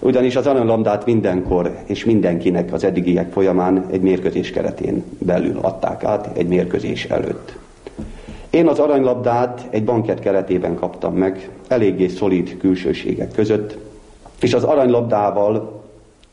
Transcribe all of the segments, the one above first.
Ugyanis az aranylabdát mindenkor és mindenkinek az eddigiek folyamán egy mérkőzés keretén belül adták át, egy mérkőzés előtt. Én az aranylabdát egy bankett keretében kaptam meg, eléggé szolid külsőségek között, és az aranylabdával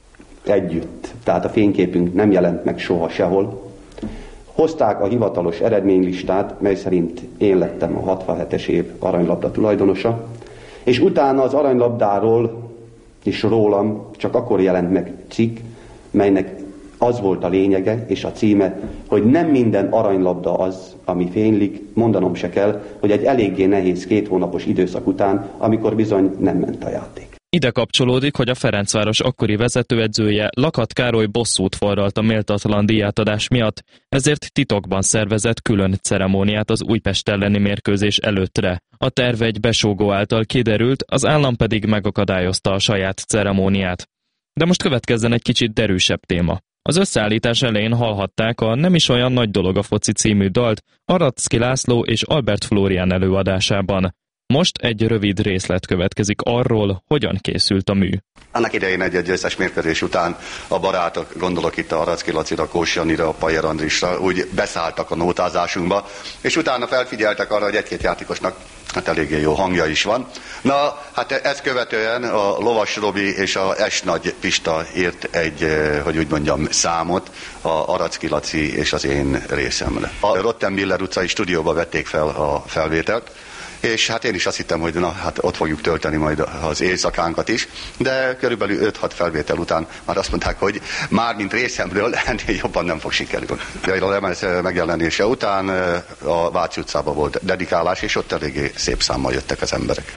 együtt, tehát a fényképünk nem jelent meg soha sehol. Hozták a hivatalos eredménylistát, mely szerint én lettem a 67-es év aranylabda tulajdonosa, és utána az aranylabdáról és rólam csak akkor jelent meg cikk, melynek az volt a lényege és a címe, hogy nem minden aranylabda az, ami fénylik, mondanom se kell, hogy egy eléggé nehéz 2 hónapos időszak után, amikor bizony nem ment a játék. Ide kapcsolódik, hogy a Ferencváros akkori vezetőedzője Lakat Károly bosszút forralt a méltatlan díjátadás miatt, ezért titokban szervezett külön ceremóniát az Újpest elleni mérkőzés előttre. A terv egy besógó által kiderült, az állam pedig megakadályozta a saját ceremóniát. De most következzen egy kicsit derűsebb téma. Az összeállítás elején hallhatták a Nem is olyan nagy dolog a foci című dalt Aracki László és Albert Flórián előadásában. Most egy rövid részlet következik arról, hogyan készült a mű. Annak idején egy győztes mérkőzés után a barátok, gondolok itt a Aracki Lacira, Kós Janira, a Pajer Andrisra, úgy beszálltak a nótázásunkba, és utána felfigyeltek arra, hogy egy-két játékosnak eléggé jó hangja is van. Na, hát ezt követően a Lovas Robi és a S. Nagy Pista írt egy, hogy úgy mondjam, számot a Aracki Laci és az én részemre. A Rottenmiller utcai stúdióba vették fel a felvételt, és hát én is azt hittem, hogy na, hát ott fogjuk tölteni majd az éjszakánkat is, de körülbelül 5-6 felvétel után már azt mondták, hogy már mint részemről ennél jobban nem fog sikerülni. A lemez megjelenése után a Váci utcában volt dedikálás, és ott eléggé szép számmal jöttek az emberek.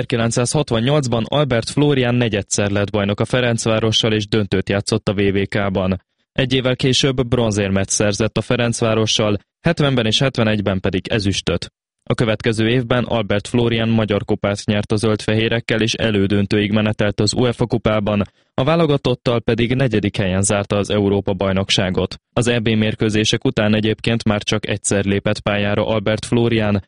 1968-ban Albert Flórián negyedszer lett bajnok a Ferencvárossal, és döntőt játszott a VVK-ban. Egy évvel később bronzérmet szerzett a Ferencvárossal, 70-ben és 71-ben pedig ezüstöt. A következő évben Albert Flórián magyar kupát nyert a zöld-fehérekkel, és elődöntőig menetelt az UEFA kupában, a válogatottal pedig 4. helyen zárta az Európa-bajnokságot. Az EB mérkőzések után egyébként már csak egyszer lépett pályára Albert Flórián,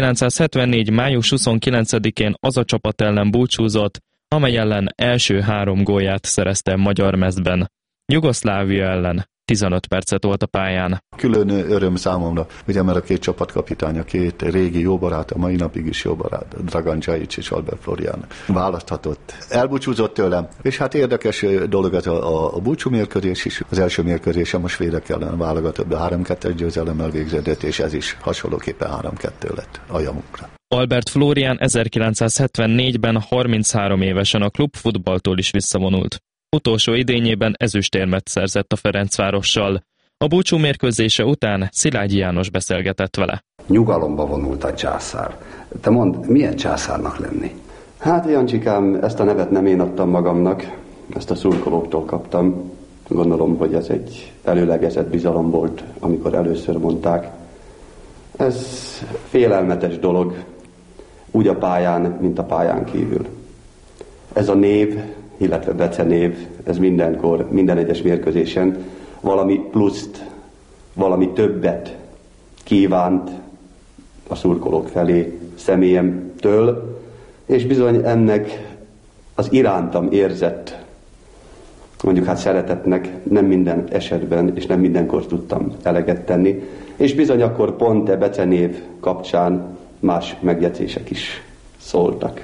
1974. május 29-én az a csapat ellen búcsúzott, amely ellen első 3 gólját szerezte magyar mezben. Jugoszlávia ellen 15 percet volt a pályán. Külön öröm számomra, ugye, mert a 2 csapatkapitány, a 2 régi jó barát, a mai napig is jó barát, Dragan Csajic és Albert Flórián választhatott. Elbúcsúzott tőlem, és hát érdekes dolog ez a búcsú mérkőzés is. Az első mérkőzésem a svédek ellen válogatott, 3-2-es győzelemmel végződött, és ez is hasonlóképpen 3-2 lett a jamunkra. Albert Flórián 1974-ben 33 évesen a klubfutballtól is visszavonult. Utolsó idényében ezüstérmet szerzett a Ferencvárossal. A búcsú mérkőzése után Szilágyi János beszélgetett vele. Nyugalomba vonult a császár. Te mondd, milyen császárnak lenni? Hát, Jancsikám, ezt a nevet nem én adtam magamnak, ezt a szurkolóktól kaptam. Gondolom, hogy ez egy előlegezett bizalom volt, amikor először mondták. Ez félelmetes dolog, úgy a pályán, mint a pályán kívül. Ez a név, illetve becenév, ez mindenkor, minden egyes mérkőzésen valami pluszt, valami többet kívánt a szurkolók felé személyemtől, és bizony ennek az irántam érzett, mondjuk hát szeretetnek nem minden esetben és nem mindenkor tudtam eleget tenni, és bizony akkor pont a becenév kapcsán más megjegyzések is szóltak.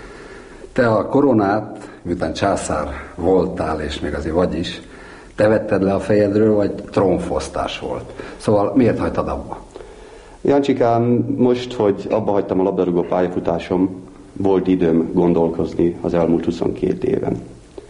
Te a koronát, miután császár voltál, és még azért vagy is, te vetted le a fejedről, vagy trónfosztás volt? Szóval miért hagytad abba? Jancsikám, most, hogy abba hagytam a labdarúgó pályafutásom, volt időm gondolkozni az elmúlt 22 éven.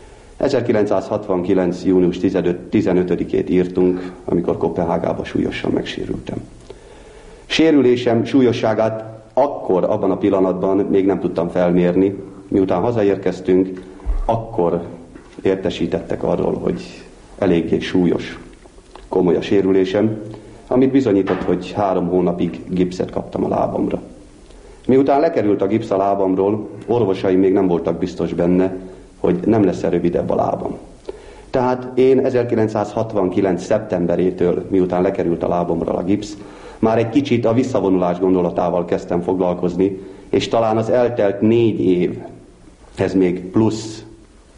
1969. június 15-ét írtunk, amikor Koppenhágába súlyosan megsérültem. Sérülésem súlyosságát akkor, abban a pillanatban még nem tudtam felmérni. Miután hazaérkeztünk, akkor értesítettek arról, hogy eléggé súlyos, komoly a sérülésem, amit bizonyított, hogy 3 hónapig gipszet kaptam a lábamra. Miután lekerült a gipsz a lábamról, orvosaim még nem voltak biztos benne, hogy nem lesz rövidebb a lábam. Tehát én 1969. szeptemberétől, miután lekerült a lábamra a gipsz, már egy kicsit a visszavonulás gondolatával kezdtem foglalkozni, és talán az eltelt 4 év, ez még plusz